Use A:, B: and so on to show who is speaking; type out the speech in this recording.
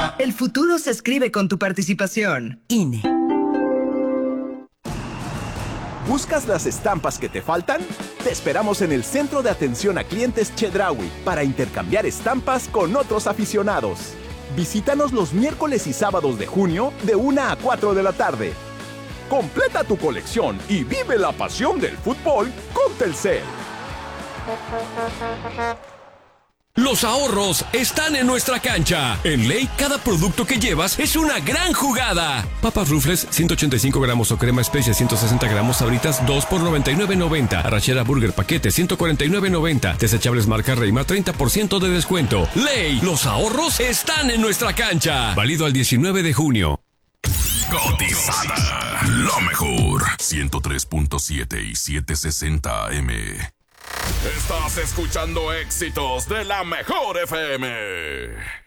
A: El futuro se escribe con tu participación. INE.
B: ¿Buscas las estampas que te faltan? Te esperamos en el Centro de Atención a Clientes Chedraui para intercambiar estampas con otros aficionados. Visítanos los miércoles y sábados de junio de 1 a 4 de la tarde. Completa tu colección y vive la pasión del fútbol con Telcel.
C: Los ahorros están en nuestra cancha. En Ley, cada producto que llevas es una gran jugada. Papas Rufles, 185 gramos o crema especia, 160 gramos, Sabritas, 2 por $99.90. Arrachera Burger Paquete, 149.90. Desechables marca Reima, 30% de descuento. Ley, los ahorros están en nuestra cancha. Válido al 19 de junio.
D: Cotizada. Lo mejor. 103.7 y 760 AM. Estás escuchando éxitos de la mejor FM.